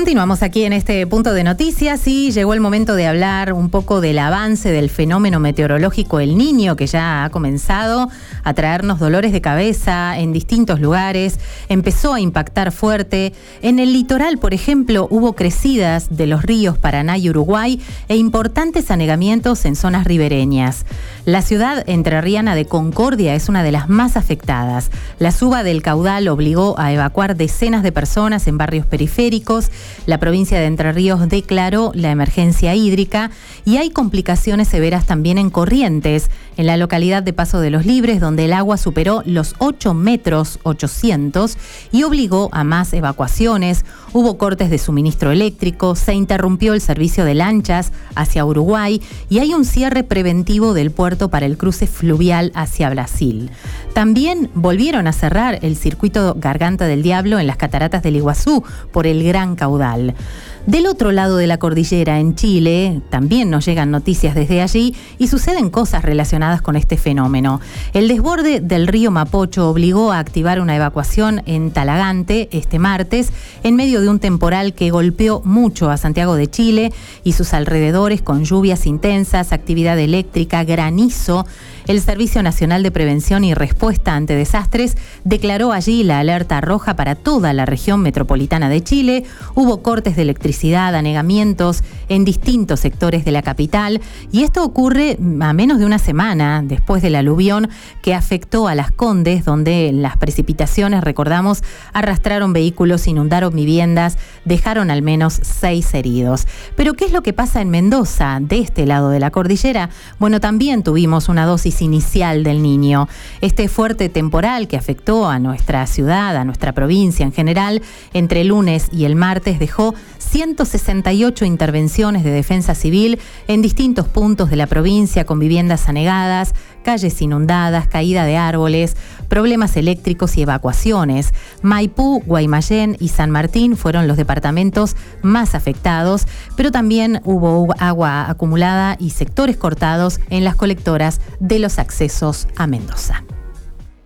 Continuamos aquí en este punto de noticias y llegó el momento de hablar un poco del avance del fenómeno meteorológico El Niño, que ya ha comenzado a traernos dolores de cabeza en distintos lugares. Empezó a impactar fuerte. En el litoral, por ejemplo, hubo crecidas de los ríos Paraná y Uruguay e importantes anegamientos en zonas ribereñas. La ciudad entrerriana de Concordia es una de las más afectadas. La suba del caudal obligó a evacuar decenas de personas en barrios periféricos. La provincia de Entre Ríos declaró la emergencia hídrica y hay complicaciones severas también en Corrientes, en la localidad de Paso de los Libres, donde el agua superó los 8,8 metros y obligó a más evacuaciones. Hubo cortes de suministro eléctrico, se interrumpió el servicio de lanchas hacia Uruguay y hay un cierre preventivo del puerto para el cruce fluvial hacia Brasil. También volvieron a cerrar el circuito Garganta del Diablo en las cataratas del Iguazú por el gran caudal. Del otro lado de la cordillera, en Chile, también nos llegan noticias desde allí y suceden cosas relacionadas con este fenómeno. El desborde del río Mapocho obligó a activar una evacuación en Talagante este martes, en medio de un temporal que golpeó mucho a Santiago de Chile y sus alrededores con lluvias intensas, actividad eléctrica, granizo. El Servicio Nacional de Prevención y Respuesta ante Desastres declaró allí la alerta roja para toda la región metropolitana de Chile. Hubo cortes de electricidad, anegamientos en distintos sectores de la capital y esto ocurre a menos de una semana después del aluvión que afectó a Las Condes, donde las precipitaciones, recordamos, arrastraron vehículos, inundaron viviendas, dejaron al menos 6 heridos. Pero ¿qué es lo que pasa en Mendoza, de este lado de la cordillera? Bueno, también tuvimos una dosis inicial del Niño. Este fuerte temporal que afectó a nuestra ciudad, a nuestra provincia en general, entre el lunes y el martes dejó 168 intervenciones de defensa civil en distintos puntos de la provincia con viviendas anegadas, calles inundadas, caída de árboles, problemas eléctricos y evacuaciones. Maipú, Guaymallén y San Martín fueron los departamentos más afectados, pero también hubo agua acumulada y sectores cortados en las colectoras de los accesos a Mendoza.